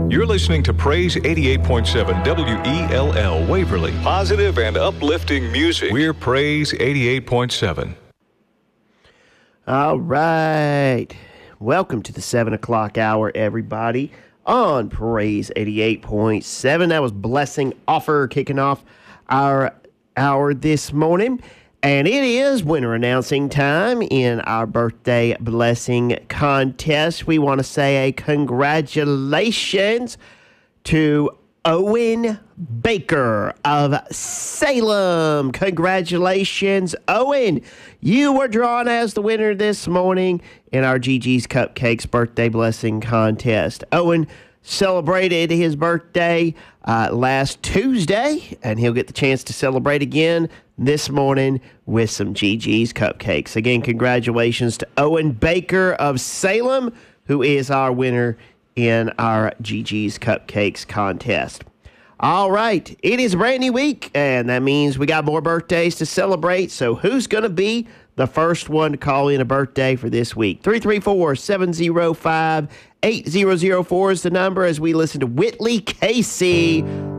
You're listening to Praise 88.7 WELL Waverly. Positive and uplifting music. We're Praise 88.7. All right. Welcome to the 7 o'clock hour, everybody, on Praise 88.7. That was Blessing Offer kicking off our hour this morning. And it is winner announcing time in our birthday blessing contest. We want to say a congratulations to Owen Baker of Salem. Congratulations, Owen. You were drawn as the winner this morning in our GG's Cupcakes birthday blessing contest. Owen celebrated his birthday last Tuesday, and he'll get the chance to celebrate again this morning with some GG's Cupcakes. Again, congratulations to Owen Baker of Salem, who is our winner in our GG's Cupcakes contest. All right, it is a brand new week, and that means we got more birthdays to celebrate. So who's going to be the first one to call in a birthday for this week? 334-705-8004 is the number as we listen to Whitley Casey.